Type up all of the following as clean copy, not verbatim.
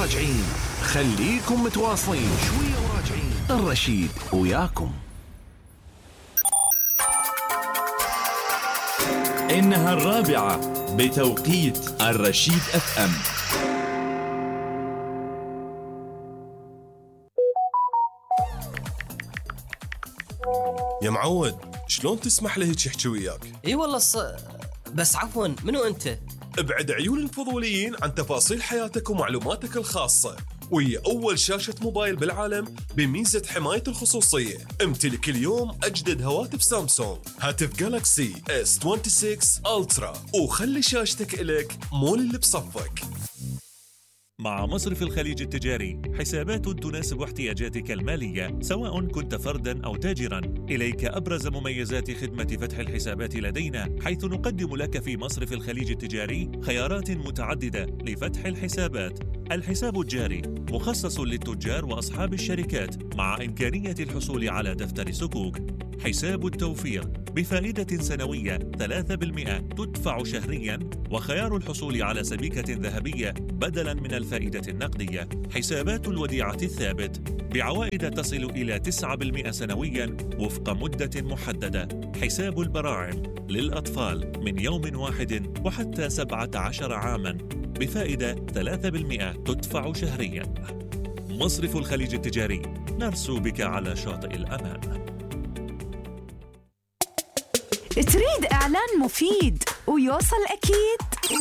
وراجعين، خليكم متواصلين شوية وراجعين. الرشيد وياكم. إنها 4 بتوقيت الرشيد FM. يا معود، شلون تسمح له هيك يحكي وياك؟ اي والله بس عفوا، منو انت؟ ابعد عيون الفضوليين عن تفاصيل حياتك ومعلوماتك الخاصة، وهي أول شاشة موبايل بالعالم بميزة حماية الخصوصية. امتلك اليوم أجدد هواتف سامسونج، هاتف جالاكسي S26 ألترا، وخلي شاشتك إلك مو اللي بصفك. مع مصرف الخليج التجاري حسابات تناسب احتياجاتك المالية، سواء كنت فرداً أو تاجراً. إليك أبرز مميزات خدمة فتح الحسابات لدينا، حيث نقدم لك في مصرف الخليج التجاري خيارات متعددة لفتح الحسابات. الحساب الجاري مخصص للتجار وأصحاب الشركات، مع إمكانية الحصول على دفتر صكوك. حساب التوفير بفائدة سنوية 3% تدفع شهرياً، وخيار الحصول على سبيكة ذهبية بدلاً من الفائدة النقدية. حسابات الوديعة الثابت بعوائد تصل إلى 9% سنوياً وفق مدة محددة. حساب البراعم للأطفال من يوم واحد وحتى 17 عاماً بفائدة 3% تدفع شهرياً. مصرف الخليج التجاري، نرسو بك على شاطئ الأمان. تريد إعلان مفيد ويوصل أكيد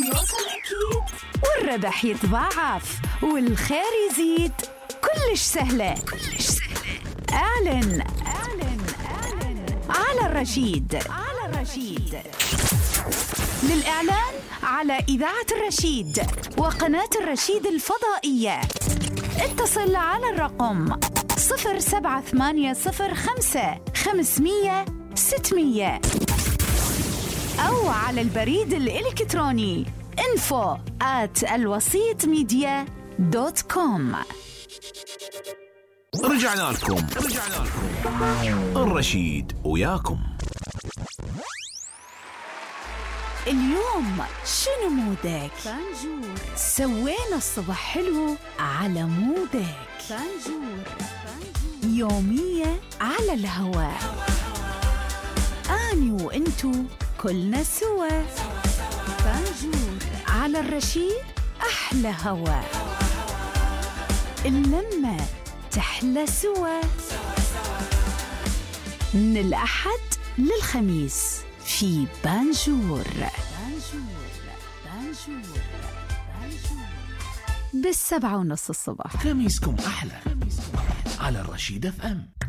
والربح يتضاعف والخير يزيد؟ كلش سهلة. اعلن على الرشيد. للإعلان على إذاعة الرشيد وقناة الرشيد الفضائية اتصل على الرقم 07805 500 600 أو على البريد الإلكتروني info@alwasitmedia.com. رجعنا لكم. الرشيد وياكم. اليوم شنو مودك؟ فانجور. سوينا الصبح حلو على مودك. فانجور. يومية على الهواء. أني وإنتو كلنا سوا. فانجور على الرشيد، أحلى هوا. اللمة تحلى سوا. من الأحد للخميس في بانجور. بالسبعة ونص الصبح. خميسكم أحلى على الرشيد FM.